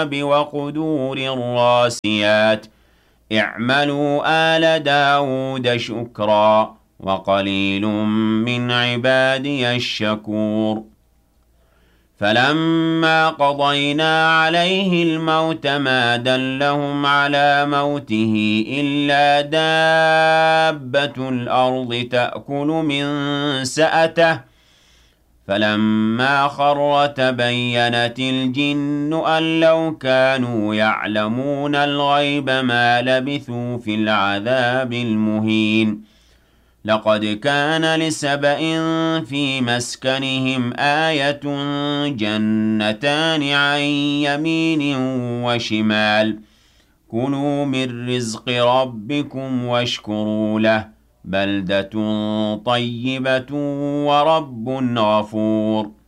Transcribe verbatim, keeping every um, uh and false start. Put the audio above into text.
وقدور الراسيات اعملوا آل داود شكرا وقليل من عبادي الشكور فلما قضينا عليه الموت ما دلهم على موته إلا دابة الأرض تأكل من سأته فلما خر تبينت الجن أن لو كانوا يعلمون الغيب ما لبثوا في العذاب المهين لقد كان لسبإ في مسكنهم آية جنتان عن يمين وشمال كلوا من رزق ربكم واشكروا له بلدة طيبة ورب غفور